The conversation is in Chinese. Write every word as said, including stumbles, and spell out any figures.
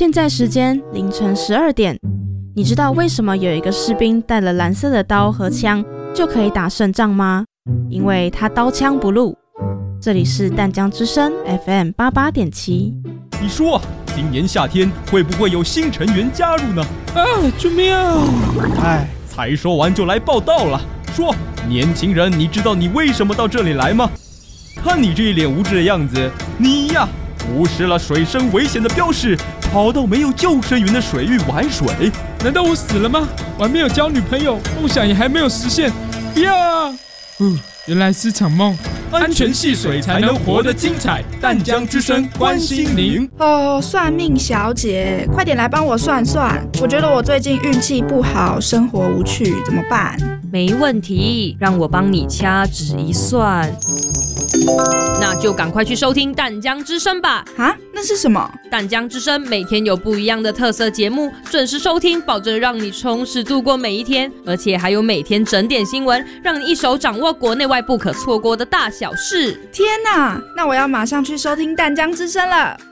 现在时间凌晨十二点，你知道为什么有一个士兵带了蓝色的刀和枪就可以打胜仗吗？因为他刀枪不入。这里是淡江之声 F M 八八点七。 你说今年夏天会不会有新成员加入呢？ 啊，救命啊！ 哎，才说完就来报道了。说，年轻人，你知道你为什么到这里来吗？看你这一脸无知的样子，你呀，无视了水深危险的标示，跑到没有救生员的水域玩水。 难道我死了吗？我还没有交女朋友，梦想也还没有实现呀！嗯，原来是场梦。安全戏水才能活得精彩，淡江之声关心您。 哦，算命小姐，快点来帮我算算，我觉得我最近运气不好，生活无趣，怎么办？ 没问题，让我帮你掐指一算。那就赶快去收听淡江之声吧。 啊，那是什么？ 淡江之声每天有不一样的特色节目，准时收听，保证让你充实度过每一天，而且还有每天整点新闻，让你一手掌握国内外不可错过的大小事。 天哪，那我要马上去收听淡江之声了。